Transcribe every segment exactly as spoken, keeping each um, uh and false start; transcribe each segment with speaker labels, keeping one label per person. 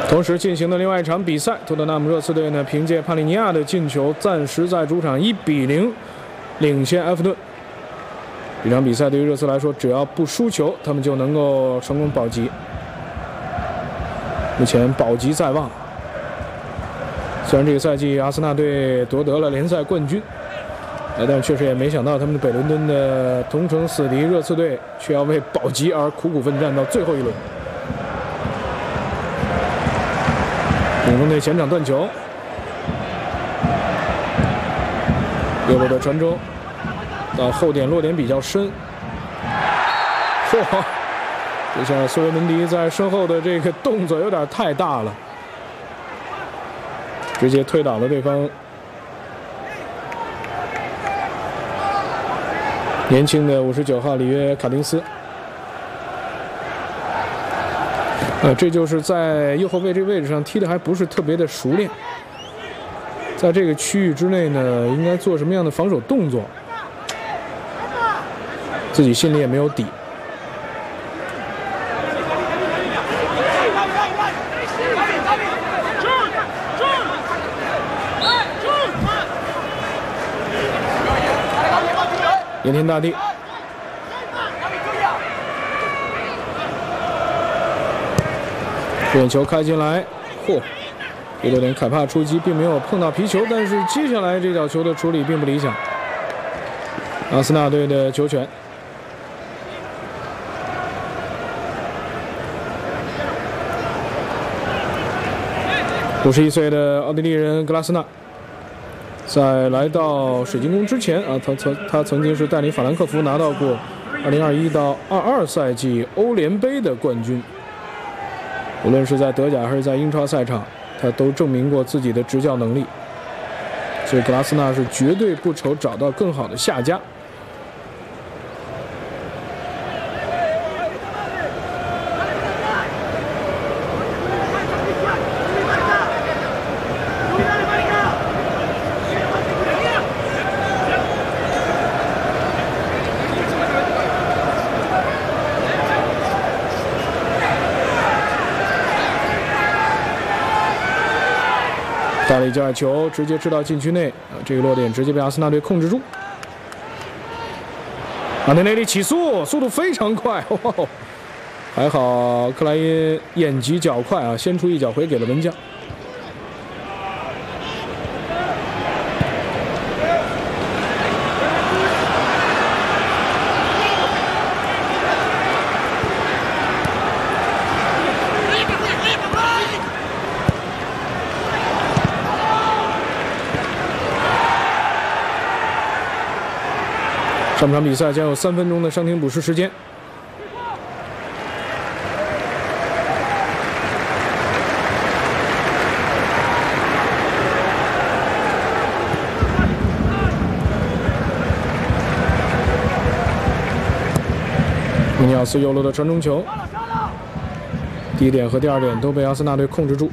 Speaker 1: 同时进行的另外一场比赛，托特纳姆热刺队呢凭借帕利尼亚的进球，暂时在主场一比零领先埃弗顿。这场比赛对于热刺来说，只要不输球，他们就能够成功保级。目前保级在望。虽然这个赛季阿森纳队夺得了联赛冠军，但是确实也没想到他们的北伦敦的同城死敌热刺队却要为保级而苦苦奋战到最后一轮。领中队前场断球，右路的传中到后点落点比较深，嚯！这下苏维门迪在身后的这个动作有点太大了，直接推倒了对方。年轻的五十九号里约卡丁斯。呃，这就是在右后卫这个位置上踢的还不是特别的熟练，在这个区域之内呢，应该做什么样的防守动作，自己心里也没有底。延天大帝。远球开进来，嚯！有点凯帕出击，并没有碰到皮球，但是接下来这脚球的处理并不理想。阿森纳队的球权。五十一岁的奥地利人格拉斯纳，在来到水晶宫之前啊，他曾他曾经是带领法兰克福拿到过二零二一到二二赛季欧联杯的冠军。无论是在德甲还是在英超赛场，他都证明过自己的执教能力，所以格拉斯纳是绝对不愁找到更好的下家。带了一脚球，直接掷到禁区内，啊，这个落点直接被阿森纳队控制住。马内内利起速，速度非常快，哦，还好克莱因眼疾脚快啊，先出一脚回给了门将。上场比赛将有三分钟的伤停补时时间。米尼奥斯右路的传中球，第一点和第二点都被阿森纳队控制住。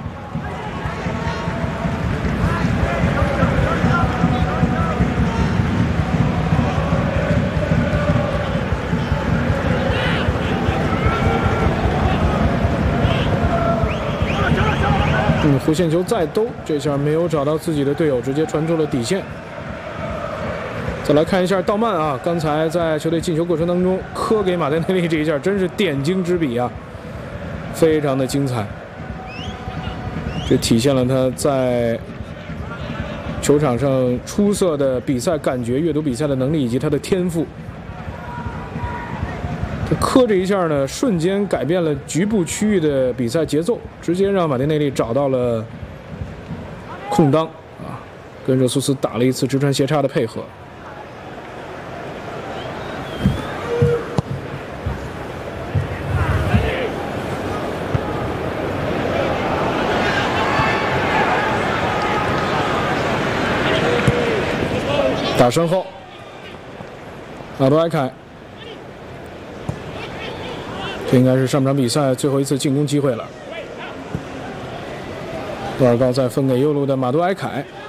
Speaker 1: 嗯，弧线球再兜，这下没有找到自己的队友，直接传出了底线。再来看一下道曼啊，刚才在球队进球过程当中磕给马丁内利这一下，真是点睛之笔啊，非常的精彩。这体现了他在球场上出色的比赛感觉、阅读比赛的能力以及他的天赋。他磕这一下呢，瞬间改变了局部区域的比赛节奏，直接让马丁内利找到了空当啊，跟热苏斯打了一次直传斜插的配合。打身后，马多埃凯。这应该是上场比赛最后一次进攻机会了。多尔高再分给右路的马杜埃凯，